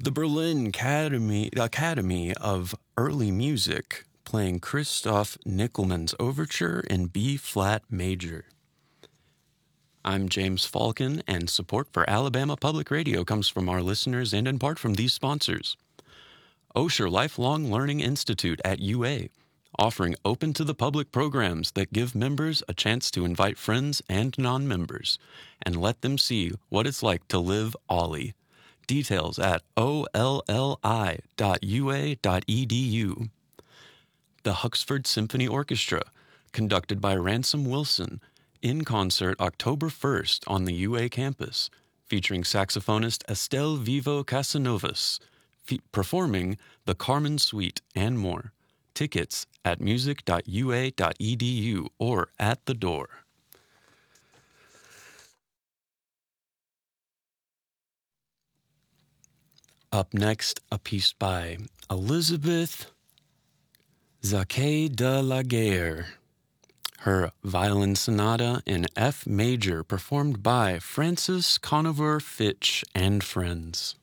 The Berlin Academy of Early Music playing Christoph Nickelmann's Overture in B flat major. I'm James Falcon, and support for Alabama Public Radio comes from our listeners and in part from these sponsors. Osher Lifelong Learning Institute at UA, offering open to the public programs that give members a chance to invite friends and non-members and let them see what it's like to live OLLI. Details at olli.ua.edu. The Huxford Symphony Orchestra, conducted by Ransom Wilson, in concert October 1st on the UA campus, featuring saxophonist Estelle Vivo Casanovas, performing the Carmen Suite and more. Tickets at music.ua.edu or at the door. Up next, a piece by Elizabeth Jacquet de la Guerre. Her violin sonata in F major performed by Francis Conover Fitch and friends.